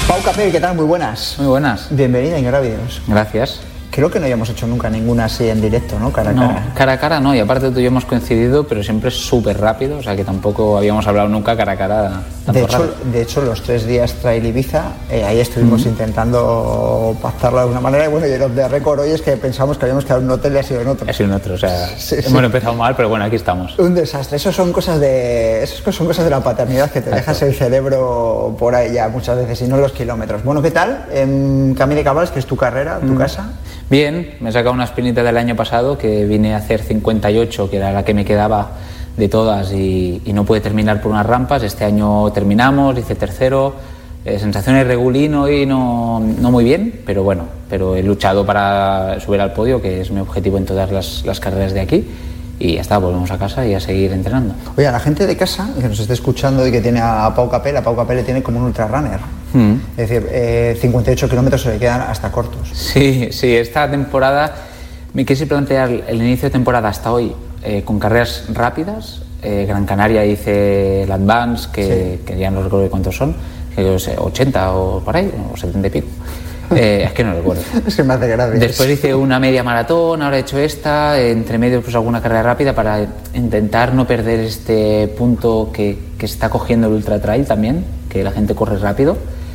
Pau Capell, ¿qué tal? Muy buenas. Muy buenas. Bienvenida a Ingrávidos. Gracias. Creo que no habíamos hecho nunca ninguna así en directo, ¿no? Cara a cara. No, cara a cara no, y aparte tú y yo hemos coincidido, pero siempre súper rápido, o sea que tampoco habíamos hablado nunca cara a cara tanto rápido. De hecho, los 3 días Trail Ibiza, ahí estuvimos intentando pactarlo de alguna manera, y bueno, y los de récord hoy es que pensamos que habíamos quedado en un hotel y ha sido en otro. Ha sido en otro, o sea, Sí. hemos empezado mal, pero bueno, aquí estamos. Un desastre. Esas son cosas de la paternidad, que te dejas el cerebro por ahí ya muchas veces y no los kilómetros. Bueno, ¿qué tal? En Camí de Cabals, que es tu carrera, tu casa. Bien, me he sacado una espinita del año pasado que vine a hacer 58, que era la que me quedaba de todas, y no pude terminar por unas rampas. Este año terminamos, hice tercero, sensaciones regulino y no muy bien, pero bueno, pero he luchado para subir al podio, que es mi objetivo en todas las carreras de aquí. Y ya está, volvemos a casa y a seguir entrenando. Oye, a la gente de casa que nos esté escuchando y que tiene a Pau Capell le tiene como un ultrarunner. Es decir, 58 kilómetros se le quedan hasta cortos. Sí, esta temporada me quise plantear el inicio de temporada hasta hoy con carreras rápidas. Gran Canaria hice el Advance, que ya no recuerdo cuántos son, que es 80 o por ahí, o 70 y pico. Es que no recuerdo. Es que me hace gracia. Después hice una media maratón, ahora he hecho esta, entre medio pues alguna carrera rápida para intentar no perder este punto que está cogiendo el ultra trail también, que la gente corre rápido,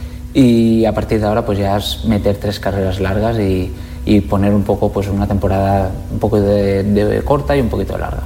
y a partir de ahora pues ya es meter 3 carreras largas y poner un poco pues una temporada un poco de corta y un poquito de larga.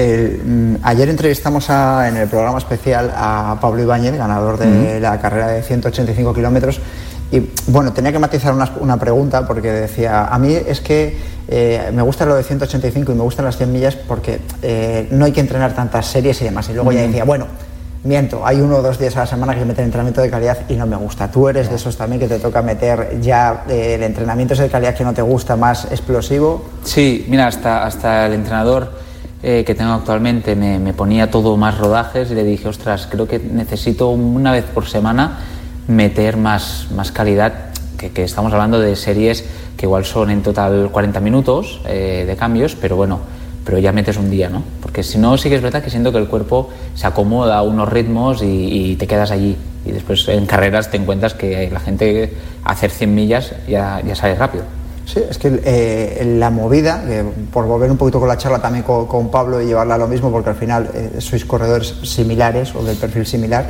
Ayer entrevistamos en el programa especial a Pablo Ibáñez, ganador de la carrera de 185 kilómetros. Y bueno, tenía que matizar una pregunta, porque decía, a mí es que me gusta lo de 185 y me gustan las 100 millas porque no hay que entrenar tantas series y demás. Y luego ya decía, bueno, miento, hay 1 o 2 días a la semana que se mete entrenamiento de calidad y no me gusta. Tú eres de esos también que te toca meter ya el entrenamiento de calidad que no te gusta, más explosivo. Sí, mira, hasta el entrenador que tengo actualmente me ponía todo más rodajes y le dije, ostras, creo que necesito una vez por semana meter más calidad, que estamos hablando de series que igual son en total 40 minutos de cambios, pero bueno, pero ya metes un día, ¿no? Porque si no, sí que es verdad que siento que el cuerpo se acomoda a unos ritmos y te quedas allí, y después en carreras te encuentras que la gente hacer 100 millas ya sale rápido. Sí, es que la movida, por volver un poquito con la charla también con Pablo y llevarla a lo mismo, porque al final sois corredores similares o del perfil similar,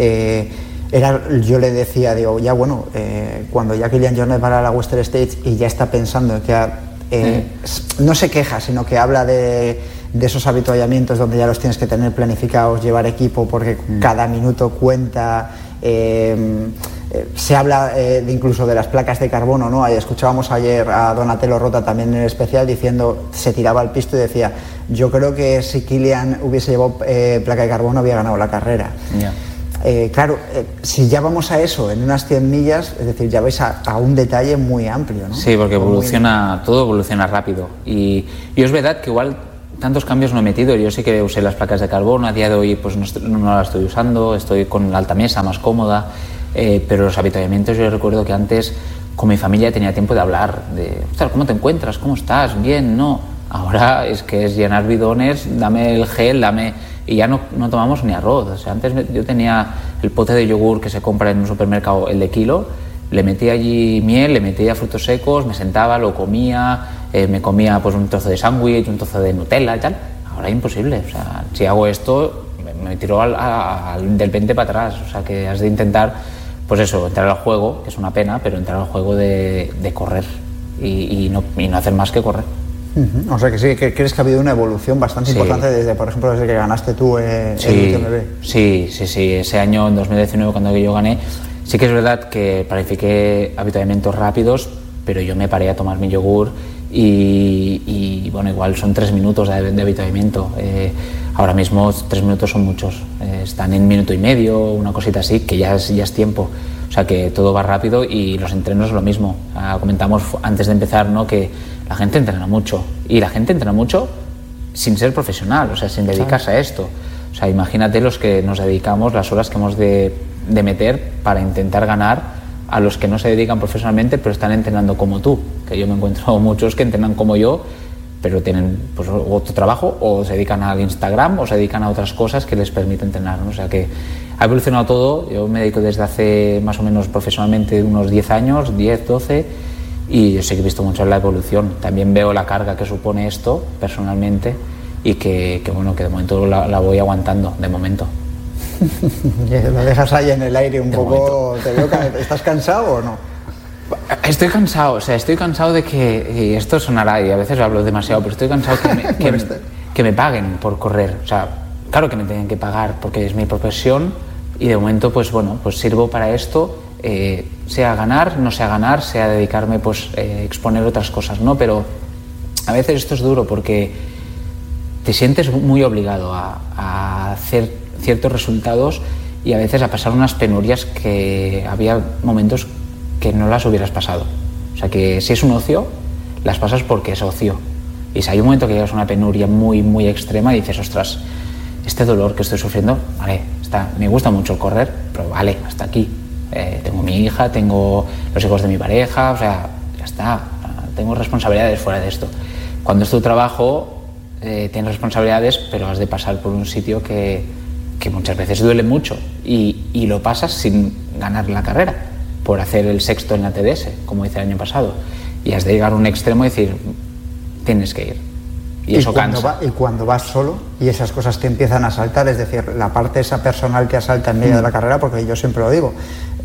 yo le decía, digo, ya bueno, cuando ya Kilian Jornet va a la Western States y ya está pensando en que no se queja, sino que habla de esos avituallamientos donde ya los tienes que tener planificados, llevar equipo porque cada minuto cuenta. Se habla incluso de las placas de carbono, ¿no? Escuchábamos ayer a Donatello Rota también en el especial diciendo, se tiraba al pisto y decía, yo creo que si Kilian hubiese llevado placa de carbono había ganado la carrera. Yeah. Claro, si ya vamos a eso en unas 100 millas, es decir, ya vais a un detalle muy amplio, ¿no? Sí, porque todo evoluciona rápido, y es verdad que igual tantos cambios no he metido. Yo sí que usé las placas de carbono, a día de hoy pues no las estoy usando, estoy con la alta mesa más cómoda, pero los avituallamientos yo recuerdo que antes con mi familia tenía tiempo de hablar, de, ostras, ¿cómo te encuentras? ¿Cómo estás? ¿Bien? ¿No? Ahora es que es llenar bidones, dame el gel, y ya no tomamos ni arroz. O sea, antes yo tenía el pote de yogur que se compra en un supermercado, el de kilo, le metía allí miel, le metía frutos secos, me sentaba, lo comía, me comía pues un trozo de sándwich, un trozo de Nutella y tal. Ahora es imposible. O sea, si hago esto me tiro del 20 para atrás. O sea, que has de intentar, pues eso, entrar al juego, que es una pena, pero entrar al juego de correr y no hacer más que correr. O sea que sí, que crees que ha habido una evolución bastante importante desde, por ejemplo, desde que ganaste tú el UTMB. Sí, ese año, en 2019, cuando yo gané, sí que es verdad que planifiqué avituallamientos rápidos, pero yo me paré a tomar mi yogur y bueno, igual son 3 minutos de avituallamiento. Ahora mismo 3 minutos son muchos, están en 1 minuto y medio, una cosita así, que ya es tiempo. O sea que todo va rápido, y los entrenos es lo mismo. Comentamos antes de empezar, ¿no?, que la gente entrena mucho, y la gente entrena mucho sin ser profesional, o sea, sin dedicarse a esto. O sea, imagínate los que nos dedicamos, las horas que hemos de meter para intentar ganar a los que no se dedican profesionalmente pero están entrenando como tú, que yo me encuentro muchos que entrenan como yo pero tienen pues otro trabajo, o se dedican al Instagram o se dedican a otras cosas que les permiten entrenar, ¿no? O sea que ha evolucionado todo. Yo me dedico desde hace más o menos profesionalmente unos 10 años, 10, 12, y yo sí que he visto mucho la evolución. También veo la carga que supone esto personalmente y que bueno, que de momento la voy aguantando, de momento. Lo dejas ahí en el aire un poco, te veo, ¿estás cansado o no? Estoy cansado, o sea, estoy cansado de que, y esto sonará y a veces hablo demasiado, pero estoy cansado que me paguen por correr. O sea, claro que me tienen que pagar porque es mi profesión y de momento pues bueno, pues sirvo para esto, sea ganar, no sea ganar, sea dedicarme pues exponer otras cosas, ¿no? Pero a veces esto es duro porque te sientes muy obligado a hacer ciertos resultados y a veces a pasar unas penurias que había momentos que no las hubieras pasado. O sea que si es un ocio, las pasas porque es ocio. Y si hay un momento que llegas a una penuria muy, muy extrema y dices, ostras, este dolor que estoy sufriendo, vale, me gusta mucho correr, pero vale, hasta aquí. Tengo mi hija, tengo los hijos de mi pareja, o sea, ya está. Tengo responsabilidades fuera de esto. Cuando es tu trabajo, tienes responsabilidades, pero has de pasar por un sitio que muchas veces duele mucho y lo pasas sin ganar la carrera, por hacer el sexto en la TDS, como hice el año pasado. Y has de llegar a un extremo y decir, tienes que ir. Y eso cansa. Y cuando vas solo y esas cosas te empiezan a saltar, es decir, la parte esa personal que asalta en medio de la carrera, porque yo siempre lo digo,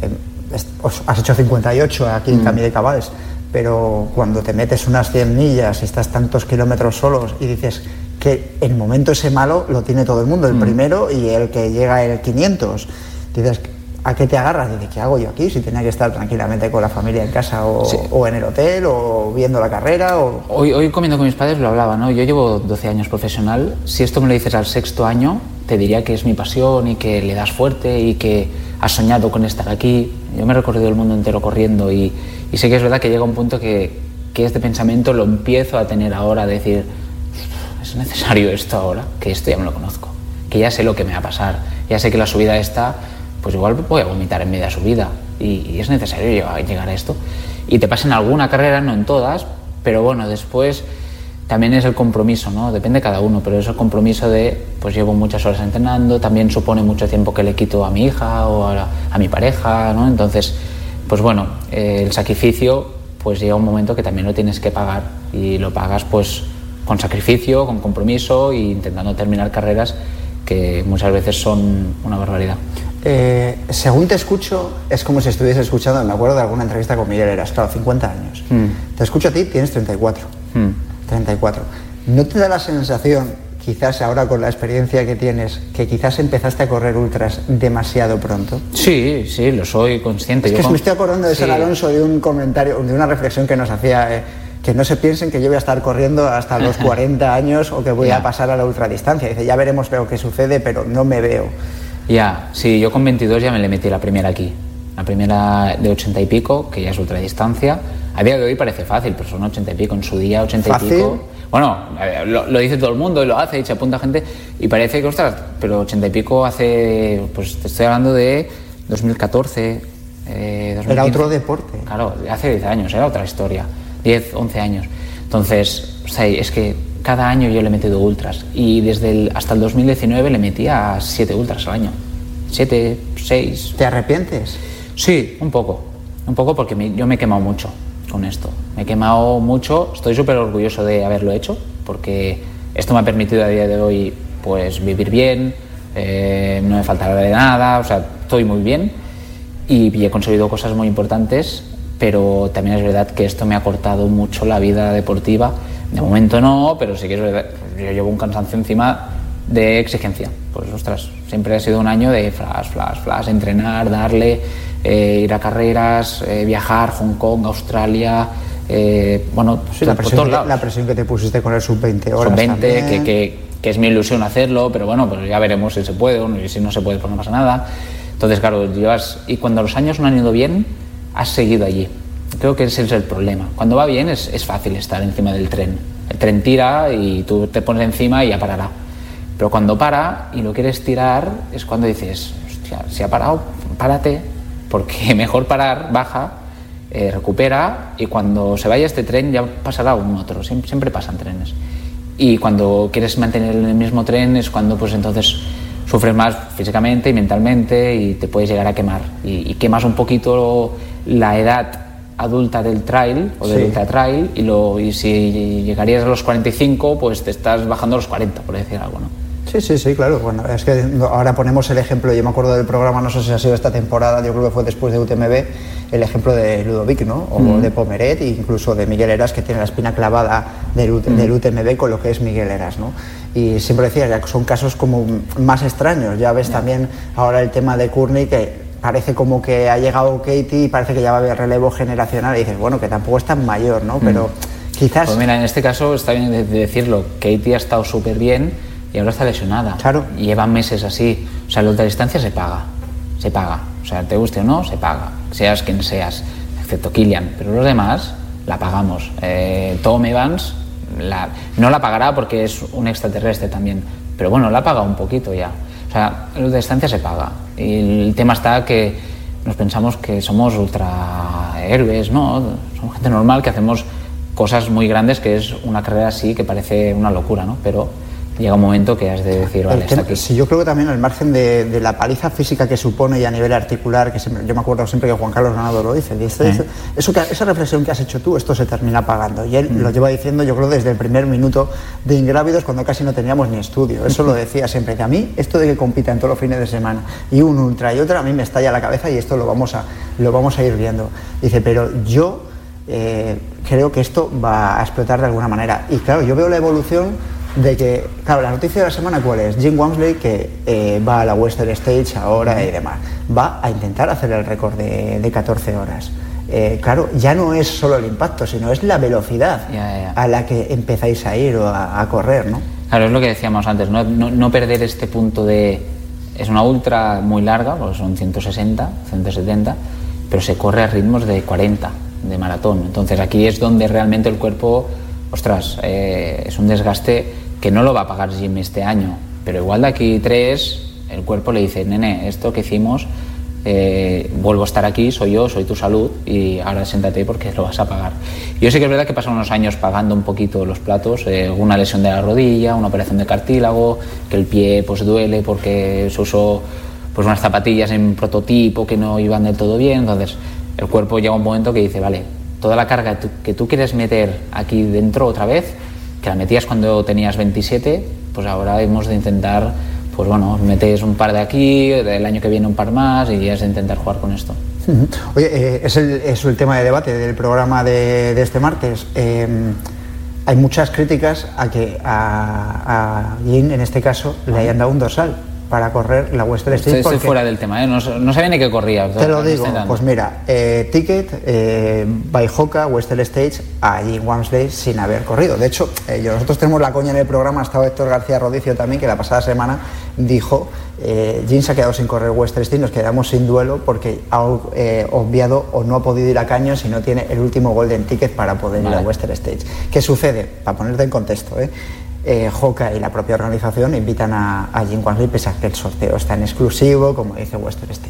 has hecho 58 aquí en Camí de Cabals, pero cuando te metes unas 100 millas y estás tantos kilómetros solos y dices que el momento ese malo lo tiene todo el mundo, el primero y el que llega el 500, dices, ¿a qué te agarras? Dices, ¿qué hago yo aquí? Si tenía que estar tranquilamente con la familia en casa o en el hotel o viendo la carrera. Hoy comiendo con mis padres lo hablaba, ¿no? Yo llevo 12 años profesional. Si esto me lo dices al sexto año, te diría que es mi pasión y que le das fuerte y que has soñado con estar aquí. Yo me he recorrido el mundo entero corriendo y sé que es verdad que llega un punto que este pensamiento lo empiezo a tener ahora, de decir, ¿es necesario esto ahora? Que esto ya me lo conozco, que ya sé lo que me va a pasar, ya sé que la subida está, pues igual voy a vomitar en media subida y es necesario llegar a esto. Y te pasa en alguna carrera, no en todas, pero bueno, después también es el compromiso, ¿no? Depende de cada uno, pero es el compromiso de, pues llevo muchas horas entrenando, también supone mucho tiempo que le quito a mi hija o a mi pareja, ¿no? Entonces, pues bueno, el sacrificio, pues llega un momento que también lo tienes que pagar y lo pagas pues con sacrificio, con compromiso e intentando terminar carreras que muchas veces son una barbaridad. Según te escucho, es como si estuviese escuchando, me acuerdo de alguna entrevista con Miguel Eras, claro, 50 años. Te escucho a ti, tienes 34. 34. ¿No te da la sensación, quizás ahora con la experiencia que tienes, que quizás empezaste a correr ultras demasiado pronto? Sí, lo soy consciente. Es que me estoy acordando de San Alonso, de un comentario, de una reflexión que nos hacía, que no se piensen que yo voy a estar corriendo hasta los 40 años o que voy a pasar a la ultradistancia. Dice, ya veremos lo que sucede, pero no me veo. Sí, yo con 22 ya me le metí la primera aquí. La primera de 80 y pico, que ya es ultradistancia. A día de hoy parece fácil, pero son 80 y pico. En su día, 80 ¿Fácil? Y pico. Bueno, lo dice todo el mundo y lo hace y se apunta gente. Y parece que, ostras, pero 80 y pico hace, pues te estoy hablando de 2014, 2015. Era otro deporte. Claro, hace 10 años, era otra historia. 10, 11 años. Entonces, o sea, es que cada año yo le he metido ultras. Y hasta el 2019 le metía 7 ultras al año. 7, 6. ¿Te arrepientes? Sí, un poco porque yo me he quemado mucho con esto. Me he quemado mucho, estoy súper orgulloso de haberlo hecho porque esto me ha permitido a día de hoy pues vivir bien, no me falta de nada, o sea, estoy muy bien y he conseguido cosas muy importantes, pero también es verdad que esto me ha cortado mucho la vida deportiva. De momento no, pero sí que es verdad, yo llevo un cansancio encima de exigencia. Pues ostras, siempre ha sido un año de flash, entrenar, darle, ir a carreras, viajar, Hong Kong, Australia, bueno, sí, la presión que te pusiste con el sub-20 horas. Sub-20, que es mi ilusión hacerlo, pero bueno, pues ya veremos si se puede o no, y si no se puede, pues no pasa nada. Entonces, claro, y cuando los años no han ido bien, has seguido allí. Creo que ese es el problema. Cuando va bien es fácil estar encima del tren. El tren tira y tú te pones encima y ya parará. Pero cuando para y lo quieres tirar es cuando dices, hostia, si ha parado, párate, porque mejor parar, baja, recupera y cuando se vaya este tren ya pasará un otro, siempre pasan trenes. y cuando quieres mantener el mismo tren es cuando pues entonces sufres más físicamente y mentalmente y te puedes llegar a quemar y quemas un poquito la edad adulta del trail o del ultra trail y si llegarías a los 45 pues te estás bajando a los 40, por decir algo, ¿no? Sí, claro. Bueno, es que ahora ponemos el ejemplo, yo me acuerdo del programa, no sé si ha sido esta temporada, yo creo que fue después de UTMB, el ejemplo de Ludovic, ¿no? O de Pomeret, e incluso de Miguel Heras, que tiene la espina clavada del UTMB con lo que es Miguel Heras, ¿no? Y siempre decía que son casos como más extraños. Ya ves también ahora el tema de Courtney, que parece como que ha llegado Katie y parece que ya va a haber relevo generacional y dices, bueno, que tampoco es tan mayor, ¿no? Pero quizás... Pues mira, en este caso está bien de decirlo, Katie ha estado súper bien y ahora está lesionada. Claro. Lleva meses así. O sea, la ultradistancia se paga. O sea, te guste o no, se paga. Seas quien seas, excepto Kilian. Pero los demás la pagamos. Tom Evans no la pagará porque es un extraterrestre también. Pero bueno, la ha pagado un poquito ya. O sea, la ultradistancia se paga. Y el tema está que nos pensamos que somos ultrahéroes, ¿no? Somos gente normal que hacemos cosas muy grandes, que es una carrera así que parece una locura, ¿no? Pero llega un momento que has de decir, vale, está aquí. Sí, yo creo que también al margen de la paliza física que supone y a nivel articular, que siempre, yo me acuerdo siempre que Juan Carlos Ganado lo dice, esa reflexión que has hecho tú, esto se termina pagando. Y él lo lleva diciendo, yo creo, desde el primer minuto de Ingrávidos, cuando casi no teníamos ni estudio. Eso lo decía siempre, que a mí esto de que compita en todos los fines de semana y un ultra y otra, a mí me estalla la cabeza y esto lo vamos a ir viendo. Dice, pero yo creo que esto va a explotar de alguna manera. Y claro, yo veo la evolución de que, claro, la noticia de la semana, ¿cuál es? Jim Walmsley, que va a la Western Stage ahora y demás, va a intentar hacer el récord de 14 horas. Claro, ya no es solo el impacto, sino es la velocidad a la que empezáis a ir o a correr, ¿no? Claro, es lo que decíamos antes, no perder este punto de... Es una ultra muy larga, porque son 160, 170, pero se corre a ritmos de 40, de maratón. Entonces aquí es donde realmente el cuerpo... Ostras, es un desgaste que no lo va a pagar Jim este año, pero igual de aquí 3 el cuerpo le dice, nene, esto que hicimos, vuelvo a estar aquí, soy yo, soy tu salud y ahora siéntate porque lo vas a pagar. Yo sé que es verdad que pasan unos años pagando un poquito los platos, una lesión de la rodilla, una operación de cartílago, que el pie pues duele porque se usó pues unas zapatillas en prototipo que no iban del todo bien, entonces el cuerpo llega a un momento que dice, vale, toda la carga que tú quieres meter aquí dentro otra vez, que la metías cuando tenías 27, pues ahora hemos de intentar, pues bueno, metes un par de aquí, el año que viene un par más y has de intentar jugar con esto. Oye, es el tema de debate del programa de este martes. Hay muchas críticas a que a Jim, en este caso, le hayan dado un dorsal para correr la Western Stage. Estoy fuera del tema, no sabía ni que corría. Te lo digo, pues mira, Ticket, by Hoka, Western Stage, a Jim Walmsley sin haber corrido. De hecho, nosotros tenemos la coña en el programa, ha estado Héctor García Rodicio también, que la pasada semana dijo, Jim se ha quedado sin correr Western Stage, nos quedamos sin duelo porque ha obviado o no ha podido ir a Canyon si no tiene el último Golden Ticket para poder ir a Western Stage. ¿Qué sucede? Para ponerte en contexto, Hoka y la propia organización invitan a Jim Walmsley, pese a que el sorteo está en exclusivo, como dice Western Stage.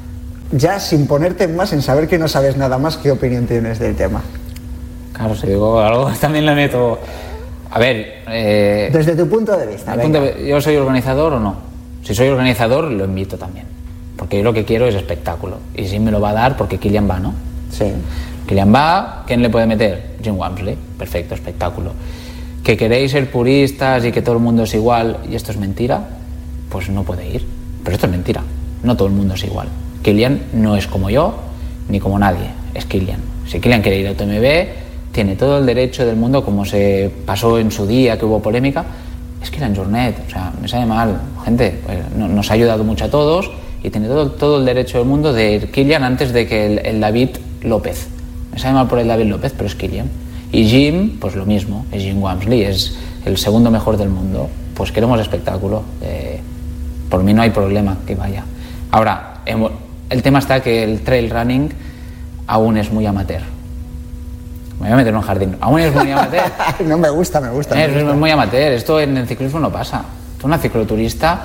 Ya sin ponerte más, sin saber que no sabes nada más, ¿qué opinión tienes del tema? Claro, si digo algo también lo meto. A ver... desde tu punto de vista. ¿Yo soy organizador o no? Si soy organizador, lo invito también. Porque yo lo que quiero es espectáculo. Y Jim me lo va a dar porque Kilian va, ¿no? Sí. Kilian va, ¿quién le puede meter? Jim Walmsley. Perfecto, espectáculo. ¿Que queréis ser puristas y que todo el mundo es igual y esto es mentira? Pues no puede ir. Pero esto es mentira. No todo el mundo es igual. Kilian no es como yo ni como nadie. Es Kilian. Si Kilian quiere ir a UTMB, tiene todo el derecho del mundo, como se pasó en su día, que hubo polémica. Es Kilian Jornet. O sea, me sabe mal. Gente, pues, nos ha ayudado mucho a todos y tiene todo el derecho del mundo de ir Kilian antes de que el David López. Me sabe mal por el David López, pero es Kilian. Y Jim, pues lo mismo, es Jim Walmsley, es el segundo mejor del mundo. Pues queremos espectáculo. Por mí no hay problema que vaya. Ahora, el tema está que el trail running aún es muy amateur. Me voy a meter en un jardín. Aún es muy amateur. No, me gusta. Es muy amateur. Esto en el ciclismo no pasa. Tú, una cicloturista,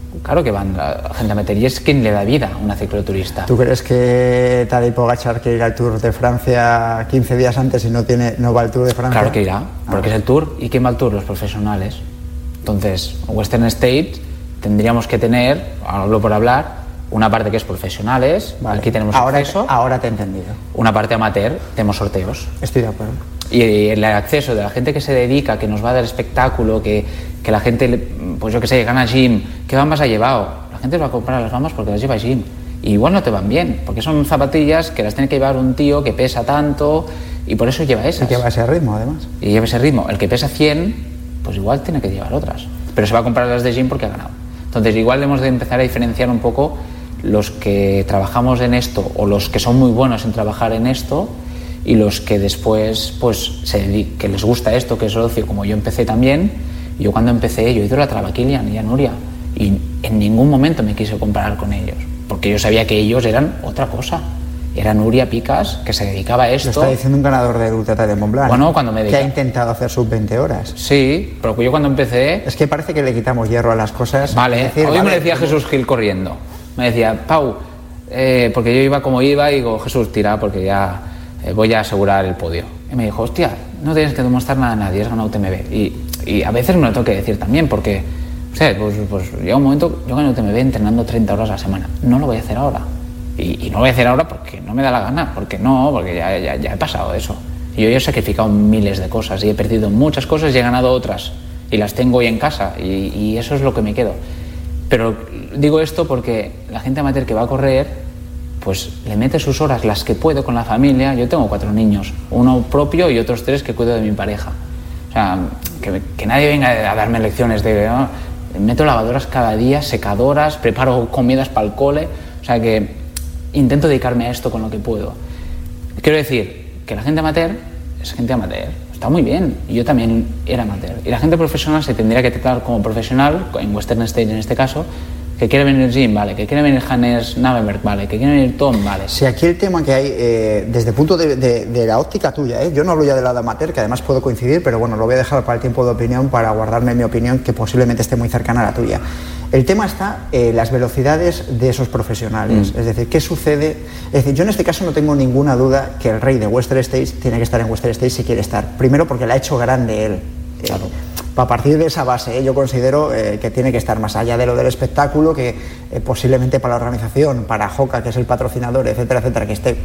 claro que van la gente amateur y es quien le da vida a una cicloturista. ¿Tú crees que Tadej Pogačar quiere ir al Tour de Francia 15 días antes y no va al Tour de Francia? Claro que irá, porque es el Tour. ¿Y quién va al Tour? Los profesionales. Entonces, Western States tendríamos que tener, hablo por hablar, una parte que es profesionales, vale. Aquí tenemos acceso. Ahora te he entendido. Una parte amateur, tenemos sorteos. Estoy de acuerdo. Y el acceso de la gente que se dedica, que nos va a dar espectáculo, que la gente, pues yo que sé, gana gym, ¿qué bambas ha llevado? La gente va a comprar las bambas porque las lleva gym. Y igual no te van bien, porque son zapatillas que las tiene que llevar un tío que pesa tanto y por eso lleva esas. Y lleva ese ritmo, además. Y lleva ese ritmo. El que pesa 100, pues igual tiene que llevar otras. Pero se va a comprar las de gym porque ha ganado. Entonces igual hemos de empezar a diferenciar un poco los que trabajamos en esto o los que son muy buenos en trabajar en esto y los que después pues que les gusta esto, que es el ocio, como yo empecé también. Yo cuando empecé, yo idolatraba a Kilian y a Nuria y en ningún momento me quise comparar con ellos, porque yo sabía que ellos eran otra cosa. Era Nuria Picas, que se dedicaba a esto. Lo está diciendo un ganador del Ultra de Mont Blanc. Bueno, cuando me que ha intentado hacer sus 20 horas. Sí, pero yo cuando empecé... Es que parece que le quitamos hierro a las cosas. Vale, hoy me decía Jesús Gil corriendo. Me decía, Pau, porque yo iba como iba y digo, Jesús, tira porque ya voy a asegurar el podio. Y me dijo, hostia, no tienes que demostrar nada a nadie, has ganado UTMB. Y a veces me lo tengo que decir también porque, o sea, pues llega un momento, yo gano UTMB entrenando 30 horas a la semana. No lo voy a hacer ahora. Y no lo voy a hacer ahora porque no me da la gana, porque ya he pasado eso. Y yo he sacrificado miles de cosas y he perdido muchas cosas y he ganado otras. Y las tengo hoy en casa y eso es lo que me quedo. Pero digo esto porque la gente amateur que va a correr, pues le mete sus horas, las que puedo con la familia. Yo tengo 4 niños, uno propio y otros 3 que cuido de mi pareja. O sea, que nadie venga a darme lecciones de... ¿no? Meto lavadoras cada día, secadoras, preparo comidas para el cole. O sea que intento dedicarme a esto con lo que puedo. Quiero decir que la gente amateur es gente amateur. Está muy bien, y yo también era amateur. Y la gente profesional se tendría que tratar como profesional, en Western State en este caso, que quiere venir Jim, vale, que quiere venir Hannes Navenberg, vale, que quiere venir Tom, vale. Si aquí el tema que hay, desde el punto de la óptica tuya, yo no hablo ya del lado amateur, que además puedo coincidir, pero bueno, lo voy a dejar para el tiempo de opinión, para guardarme mi opinión, que posiblemente esté muy cercana a la tuya. El tema está las velocidades de esos profesionales, es decir, ¿qué sucede? Es decir, yo en este caso no tengo ninguna duda que el rey de Western States tiene que estar en Western States si quiere estar. Primero porque la ha hecho grande él. Claro. A partir de esa base, yo considero que tiene que estar más allá de lo del espectáculo, que posiblemente para la organización, para Hoka, que es el patrocinador, etcétera, etcétera, que esté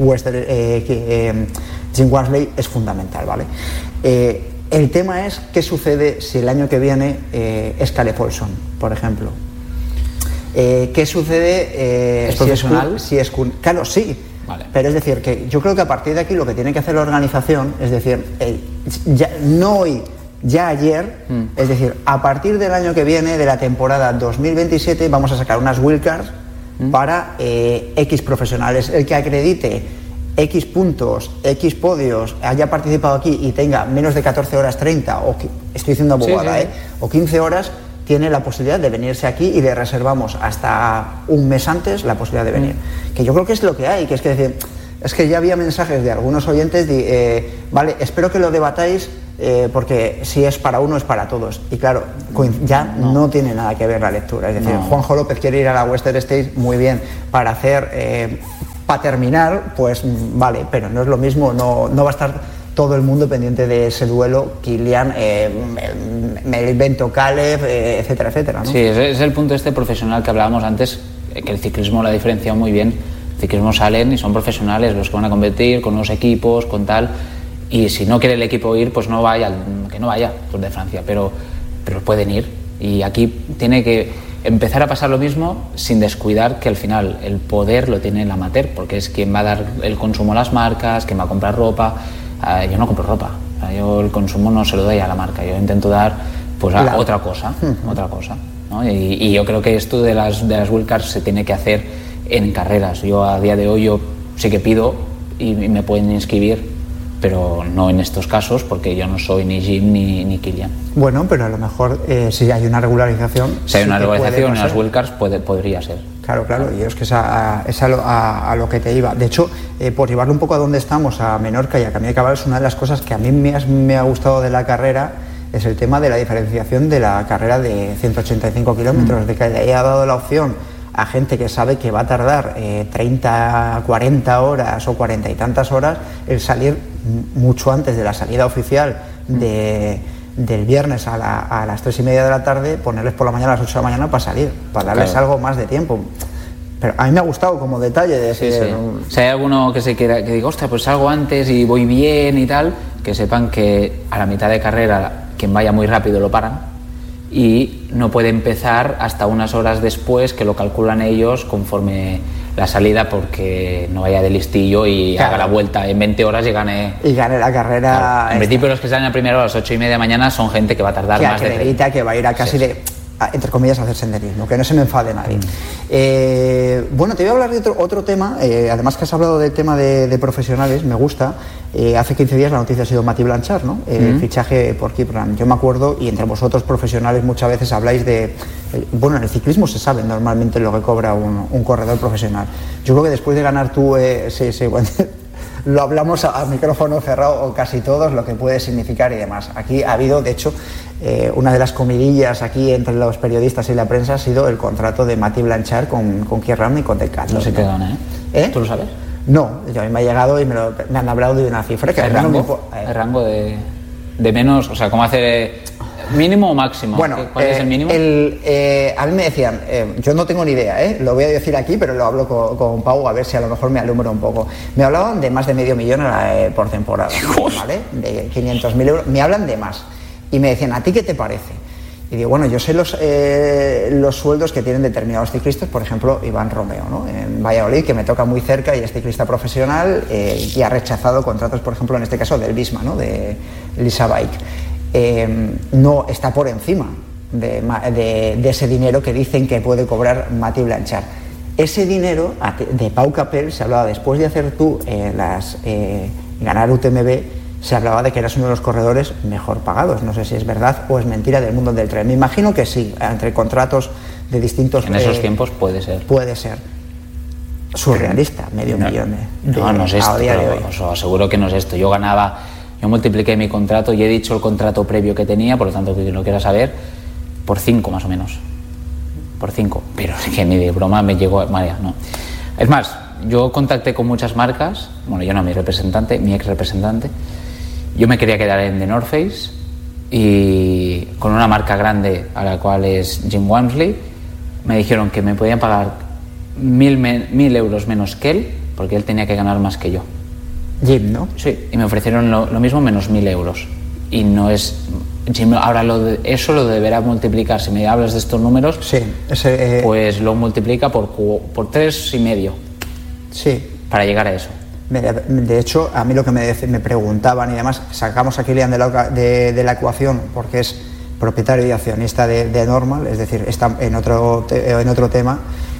Jim Walmsley es fundamental, ¿vale? El tema es qué sucede si el año que viene es Caleb Olson, por ejemplo. ¿Qué sucede ¿Es profesional? Claro, sí. Vale. Pero es decir, que yo creo que a partir de aquí lo que tiene que hacer la organización, es decir, no hoy, ya ayer, es decir, a partir del año que viene, de la temporada 2027, vamos a sacar unas wildcards para X profesionales. El que acredite X puntos, X podios, haya participado aquí y tenga menos de 14 horas 30, o estoy diciendo abogada, sí. O 15 horas, tiene la posibilidad de venirse aquí y le reservamos hasta un mes antes la posibilidad de venir. Que yo creo que es lo que hay, que es decir, es que ya había mensajes de algunos oyentes de, vale, espero que lo debatáis porque si es para uno es para todos. Y claro, ya no tiene nada que ver la lectura. Es decir, Juanjo López quiere ir a la Western States, muy bien, para hacer, para terminar, pues vale, pero no es lo mismo, no va a estar todo el mundo pendiente de ese duelo, Kilian, Bento Caleb, etcétera, etcétera, ¿no? Sí, es el punto profesional que hablábamos antes, que el ciclismo lo ha diferenciado muy bien. El ciclismo salen y son profesionales los que van a competir con unos equipos, con tal, y si no quiere el equipo ir, pues no vaya, que no vaya Tour de Francia, pero pueden ir. Y aquí tiene que empezar a pasar lo mismo sin descuidar que al final el poder lo tiene el amateur, porque es quien va a dar el consumo a las marcas, quien va a comprar ropa. Yo no compro ropa, yo el consumo no se lo doy a la marca, yo intento dar pues a otra cosa, ¿no? Y yo creo que esto de las wildcards se tiene que hacer en carreras. Yo a día de hoy yo sí que pido y me pueden inscribir, pero no en estos casos porque yo no soy ni Jim ni Kilian. Bueno, pero a lo mejor si hay una regularización... Si hay una regularización en las wildcards podría ser. Claro, y es que es a lo que te iba. De hecho, por llevarlo un poco a donde estamos, a Menorca y a Camí de Cabal, es una de las cosas que a mí me ha gustado de la carrera, es el tema de la diferenciación de la carrera de 185 kilómetros, de que le haya dado la opción a gente que sabe que va a tardar 30, 40 horas o 40 y tantas horas el salir mucho antes de la salida oficial del viernes a las 3:30 de la tarde, ponerles por la mañana a las 8 de la mañana para salir, para darles algo más de tiempo. Pero a mí me ha gustado como detalle de decir... Sí. Si hay alguno que diga, hostia, pues salgo antes y voy bien y tal, que sepan que a la mitad de carrera quien vaya muy rápido lo paran y no puede empezar hasta unas horas después, que lo calculan ellos conforme la salida, porque no vaya de listillo y haga la vuelta en 20 horas y gane la carrera. Claro. En principio los que salen a primera hora a las 8:30 de la mañana son gente que va a tardar más de 30. Que va a ir a casi entre comillas, hacer senderismo, que no se me enfade nadie. Bueno, te voy a hablar de otro tema, además que has hablado del tema de profesionales, me gusta. Hace 15 días la noticia ha sido Mati Blanchard, ¿no? El fichaje por Kipran. Yo me acuerdo, y entre vosotros profesionales muchas veces habláis de... bueno, en el ciclismo se sabe normalmente lo que cobra un corredor profesional. Yo creo que después de ganar tú... bueno, lo hablamos a micrófono cerrado, o casi todos, lo que puede significar y demás. Aquí ha habido, de hecho, una de las comidillas aquí entre los periodistas y la prensa ha sido el contrato de Mati Blanchard con Kierram y con Decathlon. No sé qué gana, ¿eh? ¿Tú lo sabes? No, a mí me ha llegado y me han hablado de una cifra que... ¿El rango de menos? O sea, ¿cómo hace mínimo o máximo? Bueno, ¿cuál es el mínimo? A mí me decían, yo no tengo ni idea, lo voy a decir aquí, pero lo hablo con Pau a ver si a lo mejor me alumbra un poco. Me hablaban de más de $500,000 por temporada, ¿vale? De 500.000 euros, me hablan de más. Y me decían, ¿a ti qué te parece? Y digo, bueno, yo sé los sueldos que tienen determinados ciclistas, por ejemplo, Iván Romeo, ¿no? En Valladolid, que me toca muy cerca y es ciclista profesional y ha rechazado contratos, por ejemplo, en este caso del Visma, ¿no? De Lisa Bike. No está por encima de ese dinero que dicen que puede cobrar Mati Blanchard. Ese dinero de Pau Capel se hablaba después de hacer tú ganar UTMB. Se hablaba de que eras uno de los corredores mejor pagados. No sé si es verdad o es mentira del mundo del trail. Me imagino que sí, entre contratos de distintos... En esos tiempos puede ser. Puede ser. Surrealista, $500,000. No es esto, a día de hoy. Os aseguro que no es esto. Yo multipliqué mi contrato y he dicho el contrato previo que tenía, por lo tanto, que no quiera saber, por 5 más o menos. Por 5. Pero es que ni de broma me llegó... María, no. Es más, yo contacté con muchas marcas, bueno, yo no, mi ex representante. Yo me quería quedar en The North Face y con una marca grande a la cual es Jim Walmsley me dijeron que me podían pagar 1.000 euros menos que él, porque él tenía que ganar más que yo. Jim, ¿no? Sí, y me ofrecieron lo mismo menos 1.000 euros. Y no es... Jim, ahora eso lo deberá multiplicar. Si me hablas de estos números, sí, pues lo multiplica por 3,5. Sí. Para llegar a eso. De hecho, a mí lo que me preguntaban y demás, sacamos a Kilian de la ecuación porque es propietario y accionista de Normal, es decir, está en otro tema,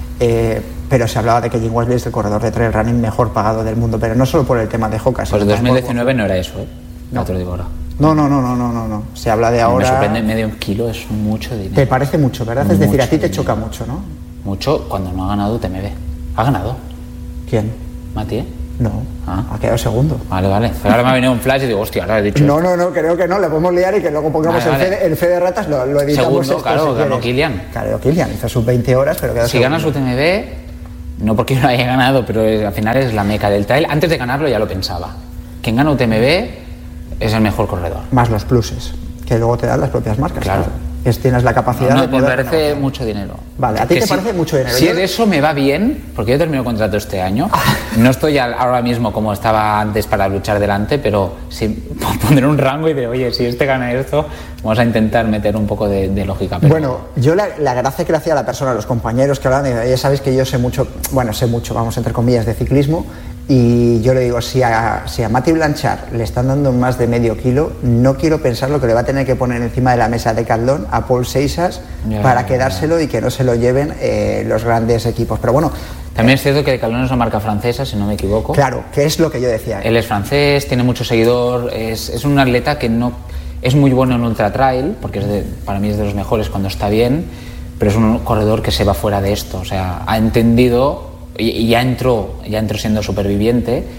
pero se hablaba de que Jim Walmsley es el corredor de trail running mejor pagado del mundo, pero no solo por el tema de Hoka. Pues en 2019 no era eso, No te lo digo ahora. No. Se habla de ahora... Me sorprende, medio kilo es mucho dinero. Te parece mucho, ¿verdad? Es decir, a ti te choca mucho, ¿no? Mucho cuando no ha ganado UTMB. ¿Ha ganado? ¿Quién? Mati, ¿eh? No, ha quedado segundo. Vale. Pero ahora me ha venido un flash y digo, hostia, ahora he dicho No, creo que no, le podemos liar y que luego pongamos el fe de ratas, lo editamos. Segundo, claro, ganó Kilian. Claro, Kilian hizo sus 20 horas, pero quedó si segundo. ganas UTMB, no porque yo lo haya ganado, pero al final es la meca del trail. Antes de ganarlo ya lo pensaba. Quien gana UTMB es el mejor corredor. Más los pluses, que luego te dan las propias marcas. Claro. Tienes la capacidad de poder... Me parece mucho dinero. Vale, ¿a ti te parece mucho dinero? Si eso me va bien, porque yo termino el contrato este año, no estoy ahora mismo como estaba antes para luchar delante, pero si pondré un rango y de, oye, si gana esto, vamos a intentar meter un poco de lógica. Pero... Bueno, yo la gracia que le hacía a la persona, a los compañeros que hablan, ya sabéis que yo sé mucho, vamos, entre comillas, de ciclismo, y yo le digo, si a Mati Blanchard le están dando más de medio kilo, no quiero pensar lo que le va a tener que poner encima de la mesa de Decathlon a Paul Seisas para quedárselo y que no se lo lleven los grandes equipos. Pero bueno, también es cierto que Decathlon es una marca francesa, si no me equivoco. Claro, que es lo que yo decía. Él es francés, tiene mucho seguidor, es un atleta que no es muy bueno en ultra trail, porque para mí es de los mejores cuando está bien, pero es un corredor que se va fuera de esto, o sea, ha entendido y ya entró siendo superviviente,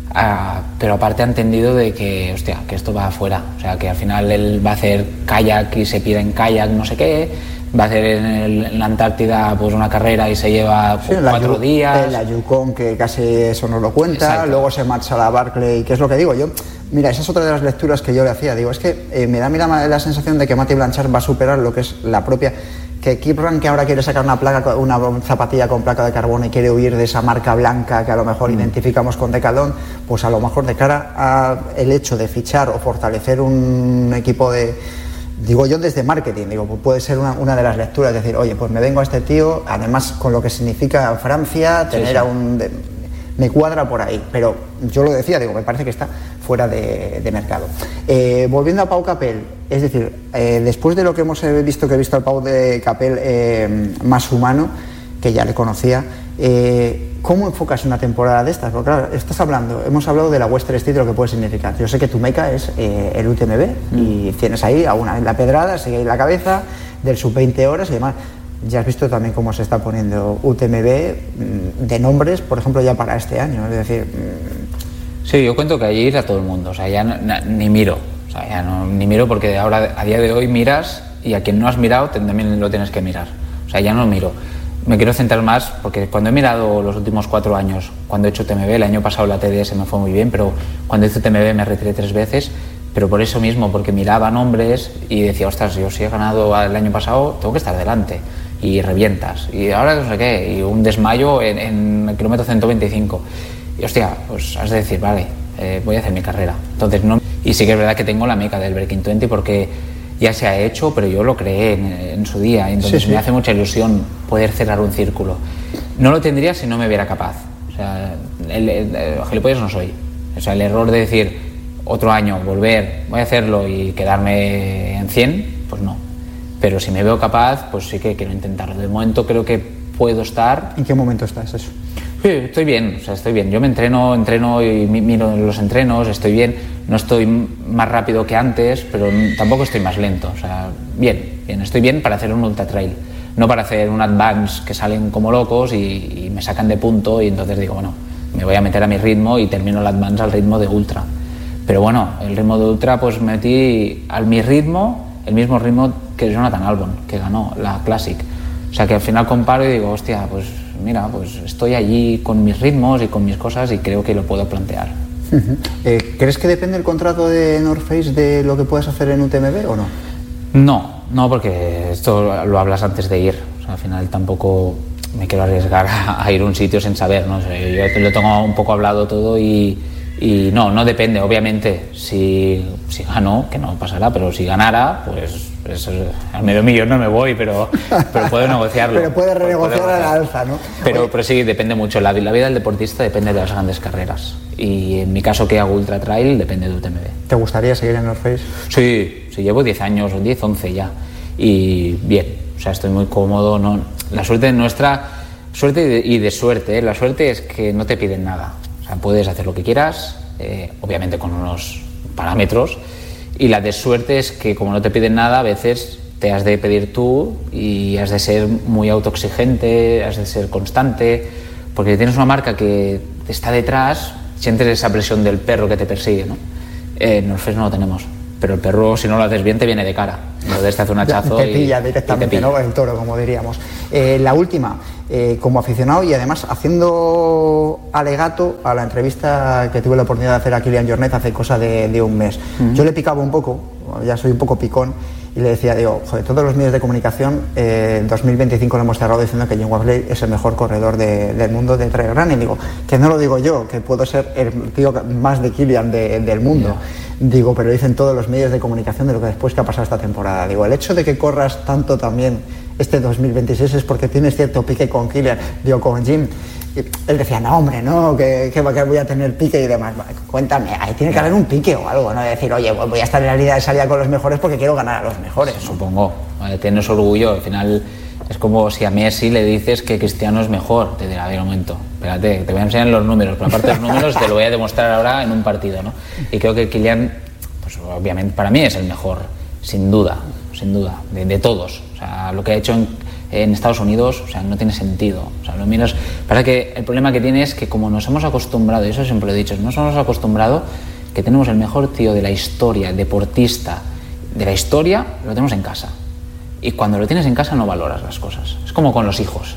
pero aparte ha entendido de que, hostia, que esto va afuera, o sea, que al final él va a hacer kayak y se pira en kayak no sé qué, va a hacer en la Antártida pues una carrera y se lleva 4 días. En la Yukon, que casi eso nos lo cuenta. Exacto. Luego se marcha a la Barclay, que es lo que digo yo. Mira, esa es otra de las lecturas que yo le hacía. Digo, es que me da la sensación de que Matej Blanchard va a superar lo que es la propia... Que Kip Rank, que ahora quiere sacar una zapatilla con placa de carbono y quiere huir de esa marca blanca que a lo mejor identificamos con Decathlon, pues a lo mejor de cara al hecho de fichar o fortalecer un equipo de... Digo yo desde marketing, digo, pues puede ser una de las lecturas, decir, oye, pues me vengo a este tío, además con lo que significa Francia, tener me cuadra por ahí, pero yo lo decía, digo, me parece que está fuera de mercado. Volviendo a Pau Capell, es decir, después de lo que hemos visto, que he visto al Pau de Capell más humano, que ya le conocía, ¿cómo enfocas una temporada de estas? Porque claro, hemos hablado de la Western State, lo que puede significar. Yo sé que tu meca es el UTMB y tienes ahí a una en la pedrada, sigue ahí la cabeza, del sub-20 horas y demás. Ya has visto también cómo se está poniendo UTMB de nombres, por ejemplo, ya para este año, es decir... Sí, yo cuento que allí ir a todo el mundo, o sea, ya ni miro, o sea, ya ni miro porque ahora, a día de hoy, miras y a quien no has mirado también lo tienes que mirar, o sea, ya no miro. Me quiero centrar más, porque cuando he mirado los últimos 4 años, cuando he hecho UTMB, el año pasado la TDS me fue muy bien, pero cuando hice UTMB me retiré 3 veces, pero por eso mismo, porque miraba nombres y decía, ostras, yo si he ganado el año pasado, tengo que estar delante, y revientas, y ahora no sé qué, y un desmayo en el kilómetro 125, y hostia, pues has de decir, vale, voy a hacer mi carrera. Entonces, no, y sí que es verdad que tengo la meca del Breaking 20 porque ya se ha hecho, pero yo lo creé en su día, entonces me hace mucha ilusión poder cerrar un círculo. No lo tendría si no me viera capaz, o sea, gilipollas no soy, o sea, el error de decir otro año, volver, voy a hacerlo y quedarme en 100, pues no, pero si me veo capaz, pues sí que quiero intentarlo. De momento creo que puedo estar. ¿En qué momento estás eso? Sí, estoy bien, o sea, estoy bien. Yo me entreno y miro los entrenos, estoy bien. No estoy más rápido que antes, pero tampoco estoy más lento. O sea, bien, estoy bien para hacer un ultra trail. No para hacer un advance que salen como locos y me sacan de punto y entonces digo, bueno, me voy a meter a mi ritmo y termino el advance al ritmo de ultra. Pero bueno, el ritmo de ultra pues metí al mi ritmo, el mismo ritmo que Jonathan Albon, que ganó la Classic. O sea que al final comparo y digo, hostia, pues mira, pues estoy allí con mis ritmos y con mis cosas y creo que lo puedo plantear. ¿Crees que depende el contrato de North Face de lo que puedas hacer en UTMB o no? No, porque esto lo hablas antes de ir. O sea, al final tampoco me quiero arriesgar a ir a un sitio sin saber, ¿no? O sea, yo lo tengo un poco hablado todo y no depende. Obviamente, si gano, que no pasará, pero si ganara, pues al medio millón no me voy, pero puedo negociarlo. Pero puedes renegociar a la alza, ¿no? Pero sí, depende mucho. La vida del deportista depende de las grandes carreras. Y en mi caso, que hago ultra trail, depende de UTMB. ¿Te gustaría seguir en North Face? Sí, llevo 10 años, 10, 11 ya. Y bien, o sea, estoy muy cómodo. No, la suerte nuestra, suerte y de suerte, ¿eh? La suerte es que no te piden nada. O sea, puedes hacer lo que quieras, obviamente con unos parámetros. Y la de suerte es que como no te piden nada, a veces te has de pedir tú y has de ser muy autoexigente, has de ser constante, porque si tienes una marca que te está detrás, sientes esa presión del perro que te persigue, ¿no? En North Face no lo tenemos, pero el perro, si no lo haces bien, te viene de cara. Entonces te hace un hachazo te pilla directamente, ¿no? El toro, como diríamos. La última, como aficionado y además haciendo alegato a la entrevista que tuve la oportunidad de hacer a Kilian Jornet hace cosa de un mes. Yo le picaba un poco, ya soy un poco picón, y le decía, digo, joder, todos los medios de comunicación en 2025 lo hemos cerrado diciendo que Jim Wasley es el mejor corredor del mundo de trail running. Digo, que no lo digo yo, que puedo ser el tío más de Kilian del mundo. Digo, pero dicen todos los medios de comunicación de lo que después que ha pasado esta temporada. Digo, el hecho de que corras tanto también este 2026 es porque tienes cierto pique con Kilian, digo, con Jim. Y él decía, no, hombre, no, que voy a tener pique y demás. Cuéntame, ahí tiene que haber un pique o algo, ¿no? De decir, oye, voy a estar en la línea de salida con los mejores porque quiero ganar a los mejores, ¿no? Supongo, tienes orgullo, al final es como si a Messi le dices que Cristiano es mejor, te dirá, a ver, un momento, espérate, te voy a enseñar los números, pero aparte de los números te lo voy a demostrar ahora en un partido, ¿no? Y creo que Kilian, pues obviamente para mí es el mejor, sin duda, de todos. O sea, lo que ha hecho en Estados Unidos, o sea, no tiene sentido. O sea, lo miras, para que el problema que tiene es que como nos hemos acostumbrado, y eso siempre lo he dicho, nos hemos acostumbrado que tenemos el mejor tío de la historia, deportista de la historia, lo tenemos en casa. Y cuando lo tienes en casa no valoras las cosas. Es como con los hijos.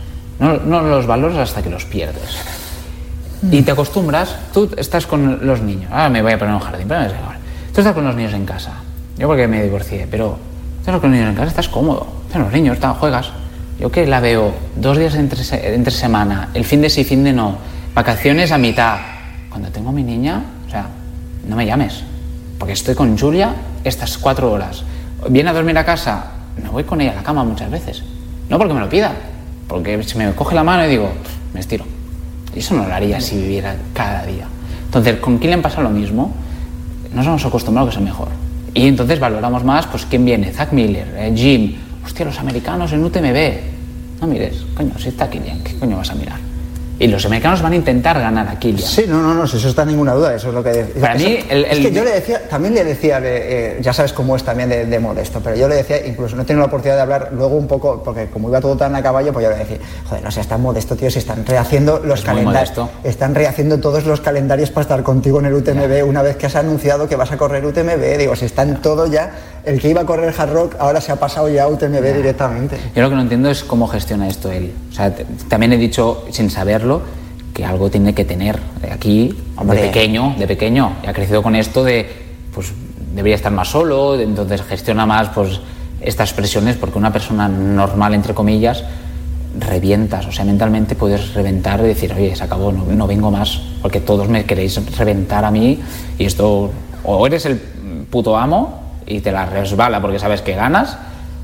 No los valoras hasta que los pierdes. Y te acostumbras, tú estás con los niños, ahora me voy a poner un jardín, pero tú estás con los niños en casa, yo porque me divorcié, pero estás con los niños en casa, estás cómodo, pero los niños, juegas. Yo que la veo 2 días entre semana, el fin de sí, fin de no, vacaciones a mitad. Cuando tengo a mi niña, o sea, no me llames, porque estoy con Julia estas 4 horas. Viene a dormir a casa, me voy con ella a la cama muchas veces. No porque me lo pida, porque se me coge la mano y digo, me estiro. Y eso no lo haría si viviera cada día. Entonces, con Kylian pasa lo mismo. Nos hemos acostumbrado a que es el mejor. Y entonces valoramos más, pues, quién viene. Zach Miller, Jim. Hostia, los americanos en UTMB. No mires, coño, si está Kylian, ¿qué coño vas a mirar? Y los americanos van a intentar ganar a Kylian. Sí, no, si eso está ninguna duda, eso es lo que... Para mí, es que yo le decía, también le decía, ya sabes cómo es también de modesto, pero yo le decía, incluso no he tenido la oportunidad de hablar luego un poco, porque como iba todo tan a caballo, pues yo le decía, joder, no sé, está modesto, tío, si están rehaciendo los calendarios, están rehaciendo todos los calendarios para estar contigo en el UTMB, una vez que has anunciado que vas a correr UTMB, digo, si están todo ya, el que iba a correr Hard Rock ahora se ha pasado ya a UTMB directamente. Yo lo que no entiendo es cómo gestiona esto él. O sea, también he dicho, sin saberlo, que algo tiene que tener aquí. Hombre, de pequeño, y ha crecido con esto de, pues debería estar más solo, entonces gestiona más pues estas presiones, porque una persona normal, entre comillas, revientas, o sea, mentalmente puedes reventar y decir, oye, se acabó, no vengo más, porque todos me queréis reventar a mí, y esto, o eres el puto amo y te la resbala porque sabes que ganas,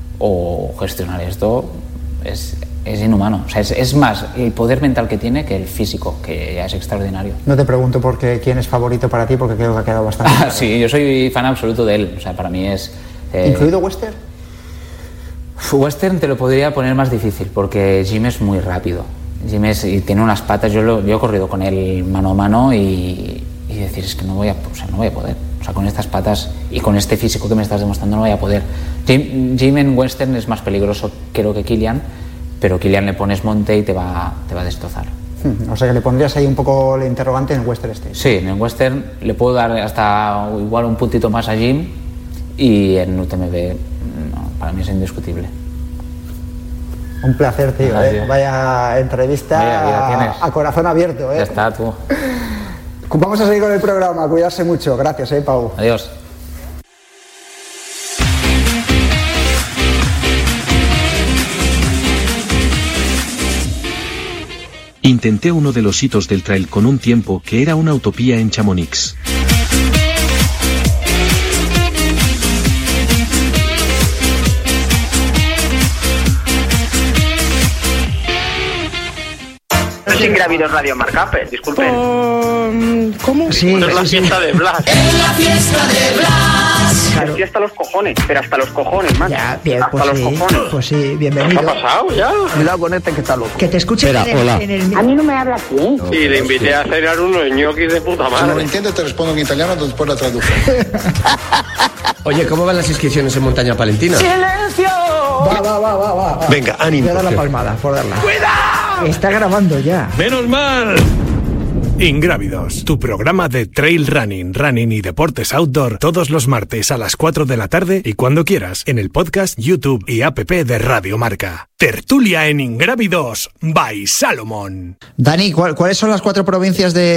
o gestionar esto es inhumano. O sea, es más el poder mental que tiene que el físico, que ya es extraordinario. No te pregunto quién es favorito para ti, porque creo que ha quedado bastante claro. Sí, yo soy fan absoluto de él. O sea, para mí es... ¿Incluido Western? Western te lo podría poner más difícil, porque Jim es muy rápido. Y tiene unas patas, yo he corrido con él mano a mano y decir, es que no voy a poder. O sea, con estas patas y con este físico que me estás demostrando no voy a poder. Jim en Western es más peligroso, creo, que Kylian, pero Kylian le pones monte y te va a destrozar. O sea que le pondrías ahí un poco el interrogante en Western State. Sí, en Western le puedo dar hasta igual un puntito más a Jim, y en UTMB no, para mí es indiscutible. Un placer, tío. Vaya entrevista a corazón abierto. Ya está, tú. Vamos a seguir con el programa, cuidarse mucho. Gracias, Pau. Adiós. Intenté uno de los hitos del trail con un tiempo que era una utopía en Chamonix. Ingrávidos Radio Marca, disculpen. ¿Cómo? Sí, es la fiesta de Blas. Es la fiesta de Blas. Claro. Sí, hasta los cojones, pero hasta los cojones, man. Ya, bien, hasta los cojones. Pues sí, bienvenido. ¿Qué ha pasado ya? Cuidado con este que está loco. Que te escuche en el... A mí no me habla así. Sí, le invité a cenar unos ñoquis de puta madre. Si no lo entiendes, te respondo en italiano, después la traduzco. Oye, ¿cómo van las inscripciones en Montaña Palentina? ¡Silencio! Va. Venga, ánimo. Voy a dar la palmada, por darla. ¡Cuidado! Está grabando ya. ¡Menos mal! Ingrávidos, tu programa de trail running y deportes outdoor todos los martes a las 4 de la tarde y cuando quieras en el podcast, YouTube y app de Radio Marca. Tertulia en Ingrávidos by Salomón. Dani, ¿cuáles son las 4 provincias de